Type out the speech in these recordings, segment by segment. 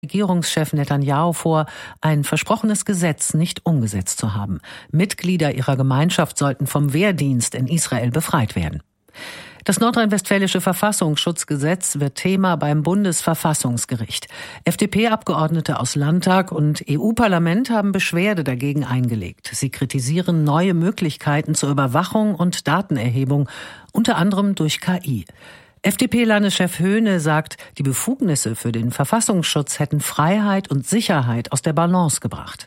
Regierungschef Netanyahu vor, ein versprochenes Gesetz nicht umgesetzt zu haben. Mitglieder ihrer Gemeinschaft sollten vom Wehrdienst in Israel befreit werden. Das nordrhein-westfälische Verfassungsschutzgesetz wird Thema beim Bundesverfassungsgericht. FDP-Abgeordnete aus Landtag und EU-Parlament haben Beschwerde dagegen eingelegt. Sie kritisieren neue Möglichkeiten zur Überwachung und Datenerhebung, unter anderem durch KI. FDP-Landeschef Höhne sagt, die Befugnisse für den Verfassungsschutz hätten Freiheit und Sicherheit aus der Balance gebracht.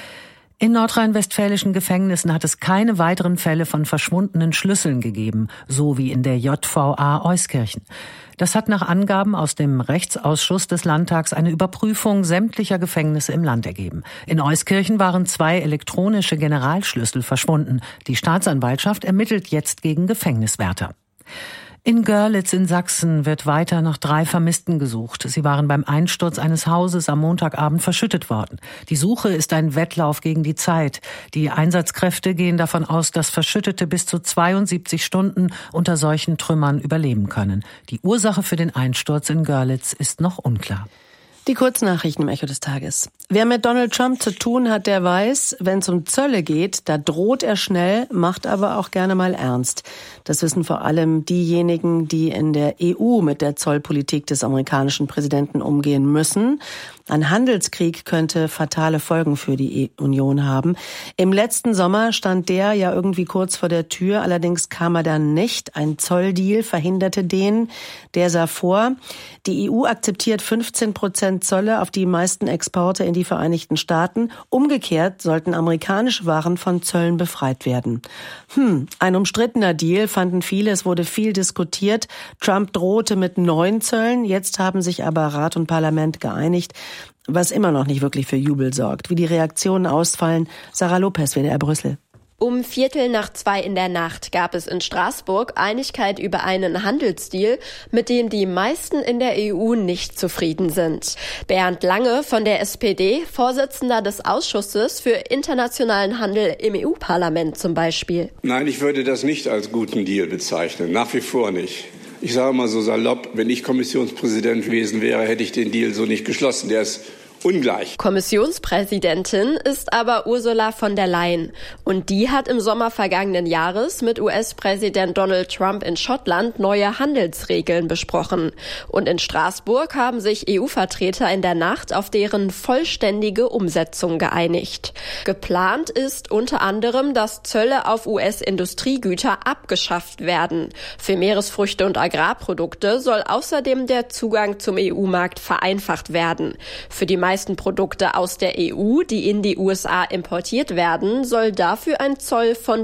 In nordrhein-westfälischen Gefängnissen hat es keine weiteren Fälle von verschwundenen Schlüsseln gegeben, so wie in der JVA Euskirchen. Das hat nach Angaben aus dem Rechtsausschuss des Landtags eine Überprüfung sämtlicher Gefängnisse im Land ergeben. In Euskirchen waren 2 elektronische Generalschlüssel verschwunden. Die Staatsanwaltschaft ermittelt jetzt gegen Gefängniswärter. In Görlitz in Sachsen wird weiter nach 3 Vermissten gesucht. Sie waren beim Einsturz eines Hauses am Montagabend verschüttet worden. Die Suche ist ein Wettlauf gegen die Zeit. Die Einsatzkräfte gehen davon aus, dass Verschüttete bis zu 72 Stunden unter solchen Trümmern überleben können. Die Ursache für den Einsturz in Görlitz ist noch unklar. Die Kurznachrichten im Echo des Tages. Wer mit Donald Trump zu tun hat, der weiß, wenn es um Zölle geht, da droht er schnell, macht aber auch gerne mal ernst. Das wissen vor allem diejenigen, die in der EU mit der Zollpolitik des amerikanischen Präsidenten umgehen müssen. Ein Handelskrieg könnte fatale Folgen für die Union haben. Im letzten Sommer stand der ja irgendwie kurz vor der Tür, allerdings kam er dann nicht. Ein Zolldeal verhinderte den. Der sah vor, die EU akzeptiert 15% Zölle auf die meisten Exporte in die Vereinigten Staaten. Umgekehrt sollten amerikanische Waren von Zöllen befreit werden. Ein umstrittener Deal, fanden viele. Es wurde viel diskutiert. Trump drohte mit neuen Zöllen. Jetzt haben sich aber Rat und Parlament geeinigt, was immer noch nicht wirklich für Jubel sorgt. Wie die Reaktionen ausfallen, Sarah Lopez, WDR Brüssel. Um 1:45 in der Nacht gab es in Straßburg Einigkeit über einen Handelsdeal, mit dem die meisten in der EU nicht zufrieden sind. Bernd Lange von der SPD, Vorsitzender des Ausschusses für internationalen Handel im EU-Parlament zum Beispiel. Nein, ich würde das nicht als guten Deal bezeichnen, nach wie vor nicht. Ich sage mal so salopp, wenn ich Kommissionspräsident gewesen wäre, hätte ich den Deal so nicht geschlossen. Der ist ungleich. Kommissionspräsidentin ist aber Ursula von der Leyen. Und die hat im Sommer vergangenen Jahres mit US-Präsident Donald Trump in Schottland neue Handelsregeln besprochen. Und in Straßburg haben sich EU-Vertreter in der Nacht auf deren vollständige Umsetzung geeinigt. Geplant ist unter anderem, dass Zölle auf US-Industriegüter abgeschafft werden. Für Meeresfrüchte und Agrarprodukte soll außerdem der Zugang zum EU-Markt vereinfacht werden. Für die meisten Produkte aus der EU, die in die USA importiert werden, soll dafür ein Zoll von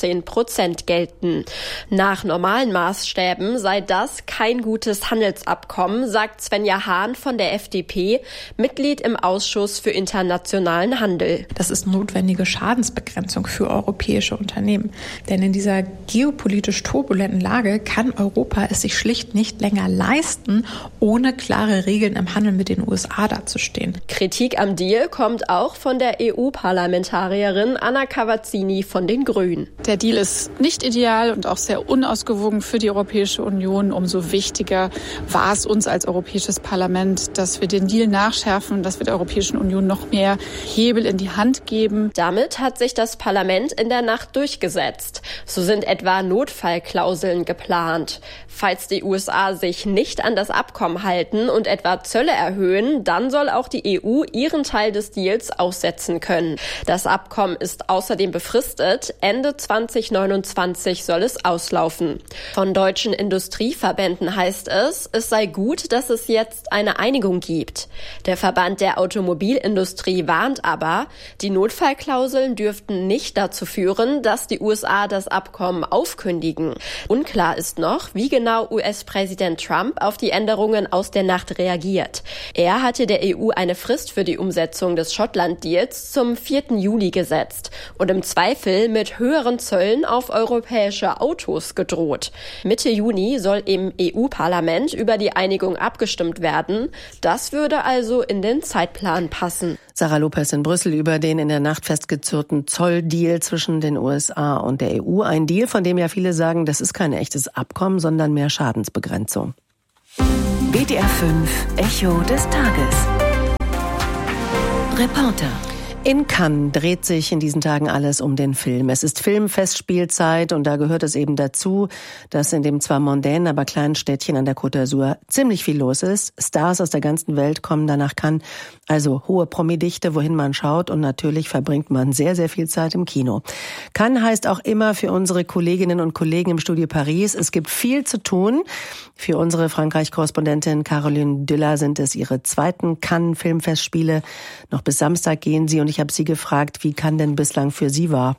15% gelten. Nach normalen Maßstäben sei das kein gutes Handelsabkommen, sagt Svenja Hahn von der FDP, Mitglied im Ausschuss für internationalen Handel. Das ist notwendige Schadensbegrenzung für europäische Unternehmen. Denn in dieser geopolitisch turbulenten Lage kann Europa es sich schlicht nicht länger leisten, ohne klare Regeln im Handel mit den USA dazustehen. Kritik am Deal kommt auch von der EU-Parlamentarierin Anna Cavazzini von den Grünen. Der Deal ist nicht ideal und auch sehr unausgewogen für die Europäische Union. Umso wichtiger war es uns als Europäisches Parlament, dass wir den Deal nachschärfen, dass wir der Europäischen Union noch mehr Hebel in die Hand geben. Damit hat sich das Parlament in der Nacht durchgesetzt. So sind etwa Notfallklauseln geplant. Falls die USA sich nicht an das Abkommen halten und etwa Zölle erhöhen, dann soll auch die EU ihren Teil des Deals aussetzen können. Das Abkommen ist außerdem befristet. Ende 2029 soll es auslaufen. Von deutschen Industrieverbänden heißt es sei gut, dass es jetzt eine Einigung gibt. Der Verband der Automobilindustrie warnt aber, die Notfallklauseln dürften nicht dazu führen, dass die USA das Abkommen aufkündigen. Unklar ist noch, wie genau US-Präsident Trump auf die Änderungen aus der Nacht reagiert. Er hatte der EU eine Frist für die Umsetzung des Schottland-Deals zum 4. Juli gesetzt und im Zweifel mit höheren Zöllen auf europäische Autos gedroht. Mitte Juni soll im EU-Parlament über die Einigung abgestimmt werden. Das würde also in den Zeitplan passen. Sarah Lopez in Brüssel über den in der Nacht festgezurrten Zolldeal zwischen den USA und der EU. Ein Deal, von dem ja viele sagen, das ist kein echtes Abkommen, sondern mehr Schadensbegrenzung. WDR 5 Echo des Tages. Reporter. In Cannes dreht sich in diesen Tagen alles um den Film. Es ist Filmfestspielzeit und da gehört es eben dazu, dass in dem zwar mondänen, aber kleinen Städtchen an der Côte d'Azur ziemlich viel los ist. Stars aus der ganzen Welt kommen da nach Cannes, also hohe Promidichte, wohin man schaut, und natürlich verbringt man sehr, sehr viel Zeit im Kino. Cannes heißt auch immer für unsere Kolleginnen und Kollegen im Studio Paris, es gibt viel zu tun. Für unsere Frankreich-Korrespondentin Caroline Düller sind es ihre zweiten Cannes-Filmfestspiele. Noch bis Samstag gehen sie und ich habe sie gefragt, wie Cannes denn bislang für sie war.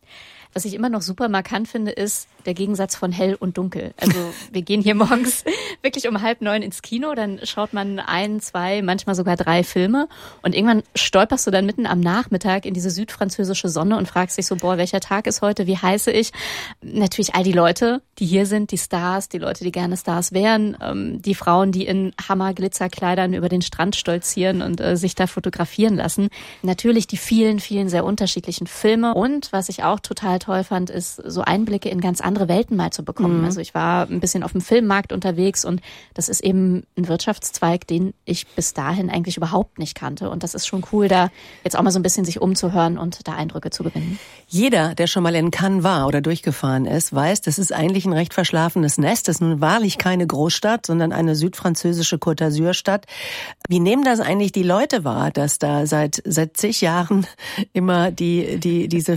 Was ich immer noch super markant finde, ist der Gegensatz von hell und dunkel. Also wir gehen hier morgens wirklich um 8:30 ins Kino, dann schaut man 1, 2, manchmal sogar 3 Filme und irgendwann stolperst du dann mitten am Nachmittag in diese südfranzösische Sonne und fragst dich so, welcher Tag ist heute, wie heiße ich? Natürlich all die Leute, die hier sind, die Stars, die Leute, die gerne Stars wären, die Frauen, die in Hammer-Glitzerkleidern über den Strand stolzieren und sich da fotografieren lassen. Natürlich die vielen, vielen sehr unterschiedlichen Filme und was ich auch total toll fand, ist so Einblicke in ganz andere Welten mal zu bekommen. Also ich war ein bisschen auf dem Filmmarkt unterwegs und das ist eben ein Wirtschaftszweig, den ich bis dahin eigentlich überhaupt nicht kannte. Und das ist schon cool, da jetzt auch mal so ein bisschen sich umzuhören und da Eindrücke zu gewinnen. Jeder, der schon mal in Cannes war oder durchgefahren ist, weiß, das ist eigentlich ein recht verschlafenes Nest. Das ist nun wahrlich keine Großstadt, sondern eine südfranzösische Côte d'Azur-Stadt. Wie nehmen das eigentlich die Leute wahr, dass da seit zig Jahren immer diese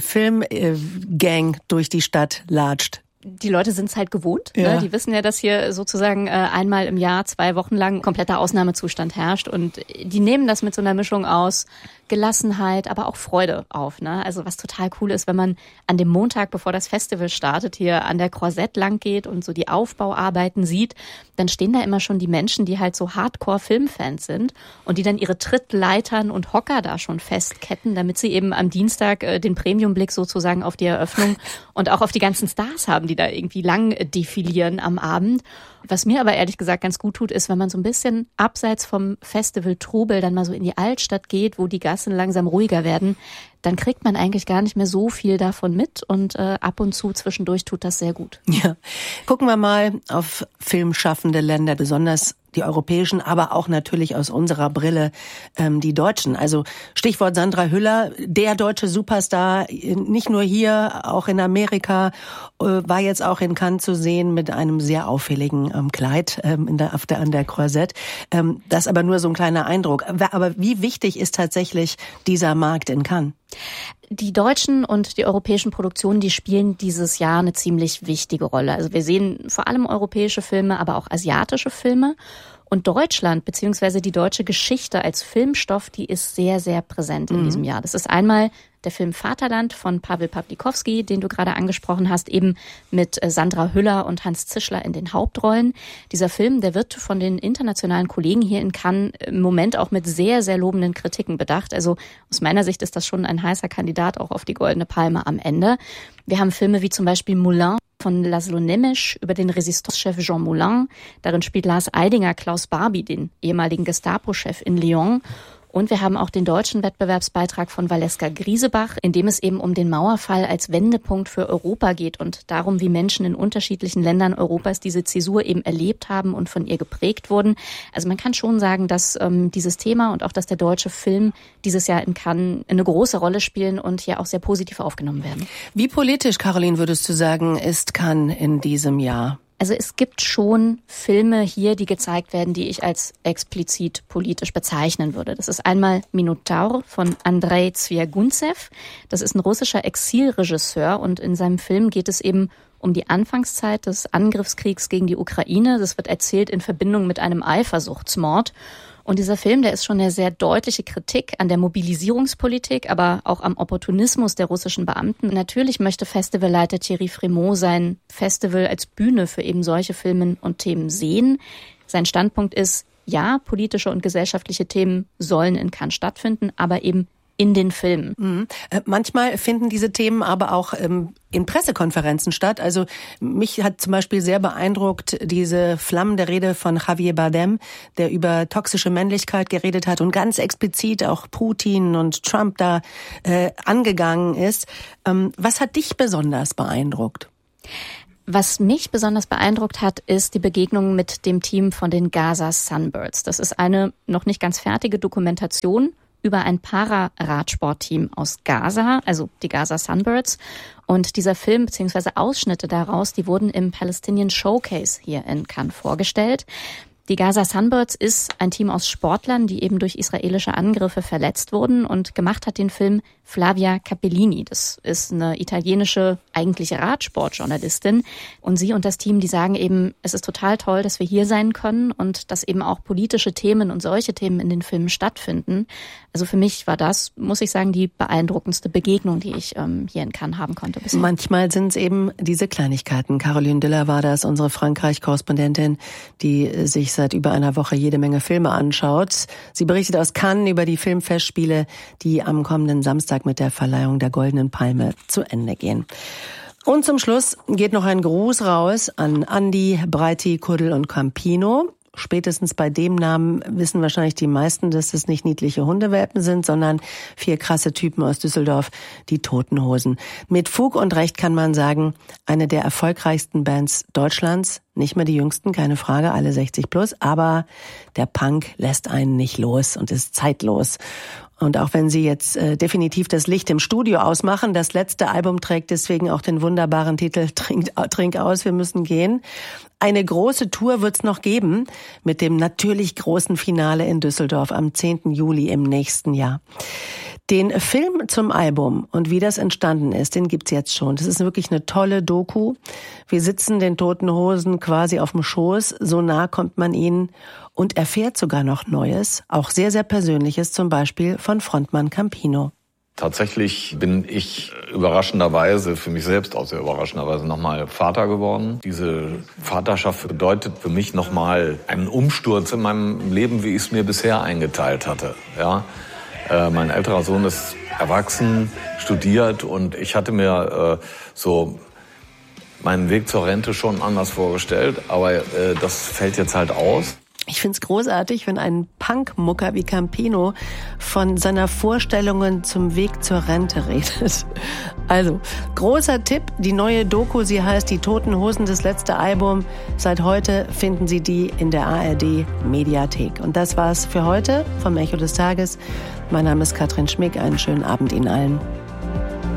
Filmgang durch die Stadt latscht? Die Leute sind es halt gewohnt. Ja. Ne? Die wissen ja, dass hier sozusagen einmal im Jahr 2 Wochen lang kompletter Ausnahmezustand herrscht. Und die nehmen das mit so einer Mischung aus Gelassenheit, aber auch Freude auf. Ne? Also was total cool ist, wenn man an dem Montag, bevor das Festival startet, hier an der Croisette lang geht und so die Aufbauarbeiten sieht, dann stehen da immer schon die Menschen, die halt so Hardcore-Filmfans sind und die dann ihre Trittleitern und Hocker da schon festketten, damit sie eben am Dienstag den Premiumblick sozusagen auf die Eröffnung und auch auf die ganzen Stars haben, die da irgendwie lang defilieren am Abend. Was mir aber ehrlich gesagt ganz gut tut, ist, wenn man so ein bisschen abseits vom Festival-Trubel dann mal so in die Altstadt geht, wo die Gassen langsam ruhiger werden, dann kriegt man eigentlich gar nicht mehr so viel davon mit und ab und zu zwischendurch tut das sehr gut. Ja, gucken wir mal auf filmschaffende Länder, besonders die europäischen, aber auch natürlich aus unserer Brille die Deutschen. Also Stichwort Sandra Hüller, der deutsche Superstar, nicht nur hier, auch in Amerika, war jetzt auch in Cannes zu sehen mit einem sehr auffälligen Kleid an der Croisette. Das aber nur so ein kleiner Eindruck. Aber wie wichtig ist tatsächlich dieser Markt in Cannes? Die deutschen und die europäischen Produktionen, die spielen dieses Jahr eine ziemlich wichtige Rolle. Also wir sehen vor allem europäische Filme, aber auch asiatische Filme. Und Deutschland bzw. die deutsche Geschichte als Filmstoff, die ist sehr, sehr präsent in diesem Jahr. Das ist einmal der Film Vaterland von Paweł Pawlikowski, den du gerade angesprochen hast, eben mit Sandra Hüller und Hans Zischler in den Hauptrollen. Dieser Film, der wird von den internationalen Kollegen hier in Cannes im Moment auch mit sehr, sehr lobenden Kritiken bedacht. Also aus meiner Sicht ist das schon ein heißer Kandidat auch auf die Goldene Palme am Ende. Wir haben Filme wie zum Beispiel Moulin von Laszlo Nemes über den Resistance-Chef Jean Moulin. Darin spielt Lars Eidinger Klaus Barbie, den ehemaligen Gestapo-Chef in Lyon. Und wir haben auch den deutschen Wettbewerbsbeitrag von Valeska Griesebach, in dem es eben um den Mauerfall als Wendepunkt für Europa geht und darum, wie Menschen in unterschiedlichen Ländern Europas diese Zäsur eben erlebt haben und von ihr geprägt wurden. Also man kann schon sagen, dass dieses Thema und auch, dass der deutsche Film dieses Jahr in Cannes eine große Rolle spielen und hier auch sehr positiv aufgenommen werden. Wie politisch, Caroline, würdest du sagen, ist Cannes in diesem Jahr? Also es gibt schon Filme hier, die gezeigt werden, die ich als explizit politisch bezeichnen würde. Das ist einmal Minotaur von Andrei Zwiaguntsev. Das ist ein russischer Exilregisseur und in seinem Film geht es eben um die Anfangszeit des Angriffskriegs gegen die Ukraine. Das wird erzählt in Verbindung mit einem Eifersuchtsmord. Und dieser Film, der ist schon eine sehr deutliche Kritik an der Mobilisierungspolitik, aber auch am Opportunismus der russischen Beamten. Natürlich möchte Festivalleiter Thierry Frémaux sein Festival als Bühne für eben solche Filme und Themen sehen. Sein Standpunkt ist, ja, politische und gesellschaftliche Themen sollen in Cannes stattfinden, aber eben in den Filmen. Mhm. Manchmal finden diese Themen aber auch in Pressekonferenzen statt. Also mich hat zum Beispiel sehr beeindruckt diese flammende Rede von Javier Bardem, der über toxische Männlichkeit geredet hat und ganz explizit auch Putin und Trump da angegangen ist. Was hat dich besonders beeindruckt? Was mich besonders beeindruckt hat, ist die Begegnung mit dem Team von den Gaza Sunbirds. Das ist eine noch nicht ganz fertige Dokumentation über ein Para-Radsportteam aus Gaza, also die Gaza Sunbirds. Und dieser Film bzw. Ausschnitte daraus, die wurden im Palestinian Showcase hier in Cannes vorgestellt. Die Gaza Sunbirds ist ein Team aus Sportlern, die eben durch israelische Angriffe verletzt wurden, und gemacht hat den Film Flavia Capellini. Das ist eine italienische, eigentlich Radsportjournalistin. Und sie und das Team, die sagen eben, es ist total toll, dass wir hier sein können und dass eben auch politische Themen und solche Themen in den Filmen stattfinden. Also für mich war das, muss ich sagen, die beeindruckendste Begegnung, die ich hier in Cannes haben konnte bisher. Manchmal sind es eben diese Kleinigkeiten. Caroline Diller war das, unsere Frankreich-Korrespondentin, die sich seit über einer Woche jede Menge Filme anschaut. Sie berichtet aus Cannes über die Filmfestspiele, die am kommenden Samstag mit der Verleihung der Goldenen Palme zu Ende gehen. Und zum Schluss geht noch ein Gruß raus an Andi, Breiti, Kuddel und Campino. Spätestens bei dem Namen wissen wahrscheinlich die meisten, dass es nicht niedliche Hundewelpen sind, sondern 4 krasse Typen aus Düsseldorf, die Toten Hosen. Mit Fug und Recht kann man sagen, eine der erfolgreichsten Bands Deutschlands. Nicht mehr die jüngsten, keine Frage, alle 60 plus, aber der Punk lässt einen nicht los und ist zeitlos. Und auch wenn sie jetzt definitiv das Licht im Studio ausmachen, das letzte Album trägt deswegen auch den wunderbaren Titel Trink aus, wir müssen gehen. Eine große Tour wird's noch geben mit dem natürlich großen Finale in Düsseldorf am 10. Juli im nächsten Jahr. Den Film zum Album und wie das entstanden ist, den gibt's jetzt schon. Das ist wirklich eine tolle Doku. Wir sitzen den Toten Hosen quasi auf dem Schoß, so nah kommt man ihnen und erfährt sogar noch Neues, auch sehr, sehr Persönliches, zum Beispiel von Frontmann Campino. Tatsächlich bin ich überraschenderweise, für mich selbst auch sehr überraschenderweise, nochmal Vater geworden. Diese Vaterschaft bedeutet für mich nochmal einen Umsturz in meinem Leben, wie ich es mir bisher eingeteilt hatte. Ja. Mein älterer Sohn ist erwachsen, studiert und ich hatte mir so meinen Weg zur Rente schon anders vorgestellt, aber das fällt jetzt halt aus. Ich find's großartig, wenn ein Punkmucker wie Campino von seiner Vorstellungen zum Weg zur Rente redet. Also, großer Tipp, die neue Doku, sie heißt Die Toten Hosen, das letzte Album. Seit heute finden Sie die in der ARD Mediathek. Und das war's für heute vom Echo des Tages. Mein Name ist Katrin Schmick, einen schönen Abend Ihnen allen.